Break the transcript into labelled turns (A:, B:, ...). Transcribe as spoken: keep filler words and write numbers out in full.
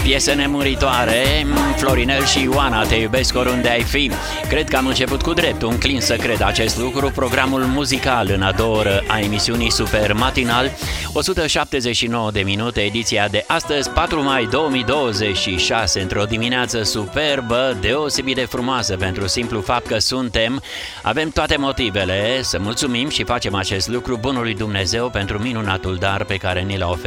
A: piesă nemuritoare. Florinel și Ioana, te iubesc oriunde ai fi. Cred că am început cu dreptul, înclin să cred acest lucru. Programul muzical în a doua oră a emisiunii Super Matinal, o sută șaptezeci și nouă de minute, ediția de astăzi, patru mai două mii douăzeci și șase, într-o dimineață superbă, deosebit de frumoasă pentru simplu fapt că suntem. Avem toate motivele să mulțumim și facem acest lucru bunului Dumnezeu pentru minunatul dar pe care ni l-a oferit